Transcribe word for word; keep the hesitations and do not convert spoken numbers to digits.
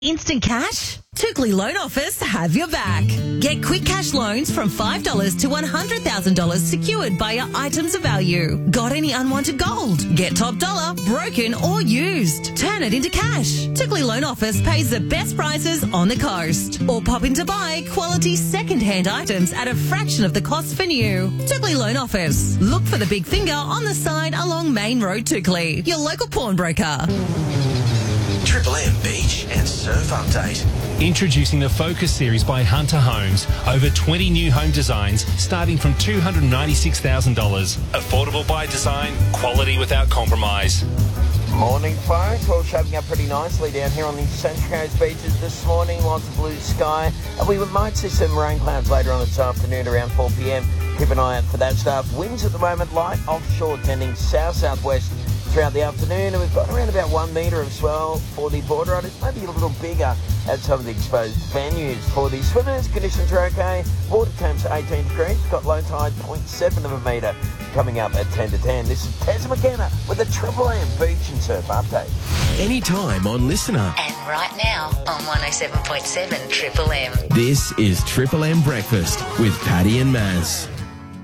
Instant cash? Tookley Loan Office have your back. Get quick cash loans from five dollars to one hundred thousand dollars secured by your items of value. Got any unwanted gold? Get top dollar, broken or used. Turn it into cash. Tookley Loan Office pays the best prices on the coast. Or pop in to buy quality second-hand items at a fraction of the cost for new. Tookley Loan Office. Look for the big finger on the side along Main Road, Tookley. Your local pawnbroker. Triple M Beach and Surf Update. Introducing the Focus series by Hunter Homes. Over twenty new home designs starting from two hundred ninety-six thousand dollars. Affordable by design, quality without compromise. Morning, folks. Well, shaping up pretty nicely down here on the Central Coast beaches this morning. Lots of blue sky. And we might see some rain clouds later on this afternoon around four p.m. Keep an eye out for that stuff. Winds at the moment light offshore, tending south-southwest throughout the afternoon, and we've got around about one metre of swell for the border riders, maybe a little bigger at some of the exposed venues. For the swimmers, conditions are okay. Water temps eighteen degrees, got low tide zero point seven of a metre coming up at ten to ten. This is Tez McKenna with a Triple M Beach and Surf Update. Anytime on Listener. And right now on one oh seven point seven Triple M. This is Triple M Breakfast with Paddy and Maz.